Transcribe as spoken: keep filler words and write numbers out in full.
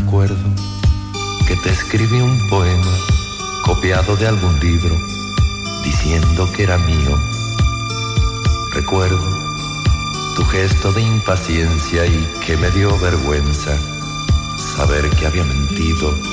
recuerdo que te escribí un poema copiado de algún libro diciendo que era mío. Recuerdo tu gesto de impaciencia y que me dio vergüenza saber que había mentido